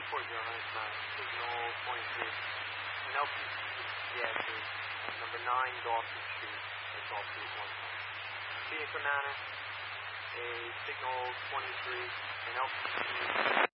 Airport, Your Honor, signal 23. An LPC gases at number 9 Dawson Street. That's all Street 1. Phoenix Manor, a signal 23, an LPC